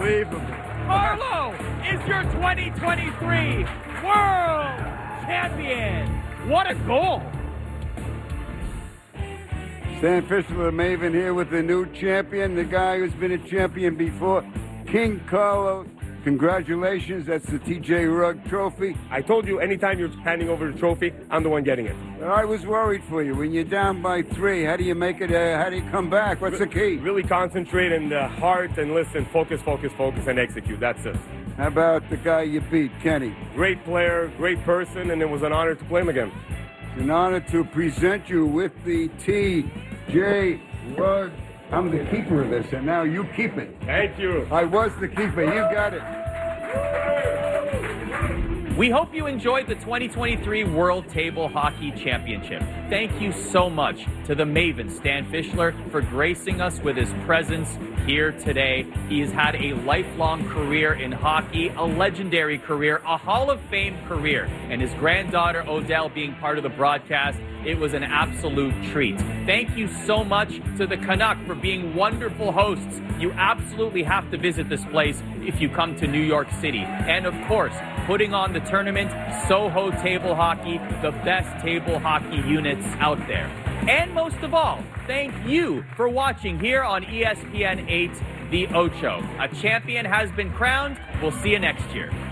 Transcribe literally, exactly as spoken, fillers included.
Unbelievable. Marlowe is your twenty twenty-three World Champion. What a goal. Stan Fischler, Maven here with the new champion, the guy who's been a champion before, King Carlos. Congratulations, that's the T J Rugg trophy. I told you, anytime you're handing over the trophy, I'm the one getting it. I was worried for you. When you're down by three, how do you make it, uh, how do you come back? What's the key? Really concentrate in the heart and listen, focus, focus, focus, and execute. That's it. How about the guy you beat, Kenny? Great player, great person, and it was an honor to play him again. It's an honor to present you with the T J Rugg. I'm the keeper of this, and now you keep it. Thank you. I was the keeper. You got it. We hope you enjoyed the twenty twenty-three World Table Hockey Championship. Thank you so much to the Maven, Stan Fischler, for gracing us with his presence here today. He has had a lifelong career in hockey, a legendary career, a Hall of Fame career, and his granddaughter Odell being part of the broadcast. It was an absolute treat. Thank you so much to the Canuck for being wonderful hosts. You absolutely have to visit this place if you come to New York City. And of course, putting on the tournament, Soho Table Hockey, the best table hockey units out there. And most of all, thank you for watching here on E S P N eight, The Ocho. A champion has been crowned. We'll see you next year.